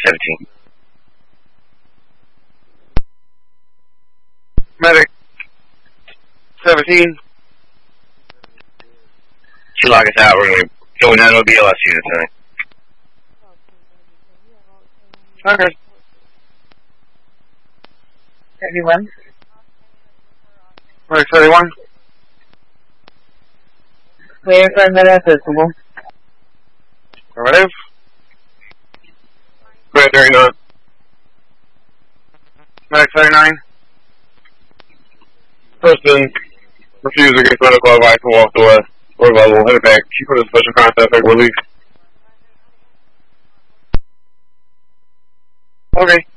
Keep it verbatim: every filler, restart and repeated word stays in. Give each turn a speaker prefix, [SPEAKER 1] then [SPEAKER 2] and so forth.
[SPEAKER 1] seventeen.
[SPEAKER 2] Medic seventeen.
[SPEAKER 1] She log us out. We're going to go in O B L S unit tonight.
[SPEAKER 2] Okay.
[SPEAKER 3] Everyone?
[SPEAKER 2] Medic thirty-one.
[SPEAKER 3] Where for the visible?
[SPEAKER 2] Affirmative.
[SPEAKER 1] Right, thirty-nine.
[SPEAKER 2] Medic thirty-nine.
[SPEAKER 1] Person refused against medical advice and walked away. We're available. Headed back. Keep put in special contact. Release.
[SPEAKER 2] Okay.